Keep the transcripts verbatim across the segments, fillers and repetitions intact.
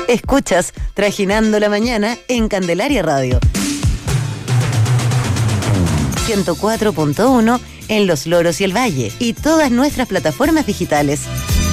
Escuchas Trajinando la Mañana en Candelaria Radio. ciento cuatro punto uno en Los Loros y el Valle y todas nuestras plataformas digitales.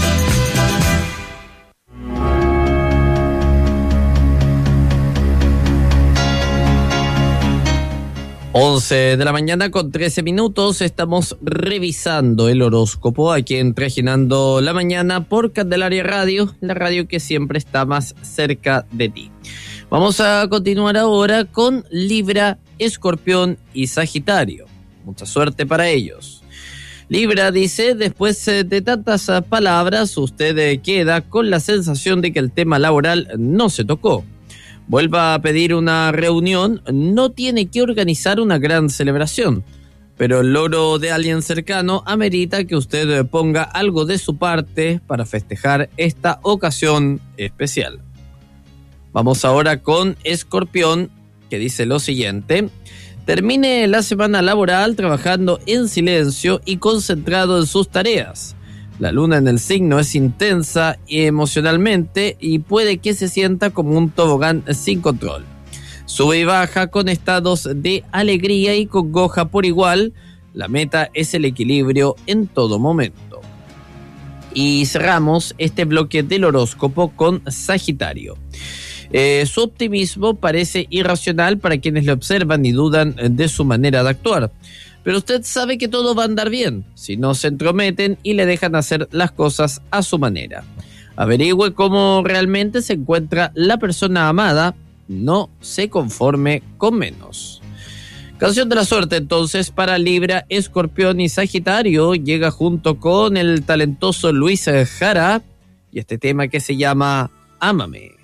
once de la mañana con trece minutos, estamos revisando el horóscopo aquí en Trajinando la Mañana por Candelaria Radio, la radio que siempre está más cerca de ti. Vamos a continuar ahora con Libra, Escorpión y Sagitario. Mucha suerte para ellos. Libra dice, después de tantas palabras, usted queda con la sensación de que el tema laboral no se tocó. Vuelva a pedir una reunión, no tiene que organizar una gran celebración, pero el logro de alguien cercano amerita que usted ponga algo de su parte para festejar esta ocasión especial. Vamos ahora con Escorpión, que dice lo siguiente: termine la semana laboral trabajando en silencio y concentrado en sus tareas. La luna en el signo es intensa emocionalmente y puede que se sienta como un tobogán sin control. Sube y baja con estados de alegría y congoja por igual. La meta es el equilibrio en todo momento. Y cerramos este bloque del horóscopo con Sagitario. Eh, su optimismo parece irracional para quienes le observan y dudan de su manera de actuar. Pero usted sabe que todo va a andar bien si no se entrometen y le dejan hacer las cosas a su manera. Averigüe cómo realmente se encuentra la persona amada, no se conforme con menos. Canción de la suerte entonces para Libra, Escorpión y Sagitario. Llega junto con el talentoso Luis Jara y este tema que se llama Ámame.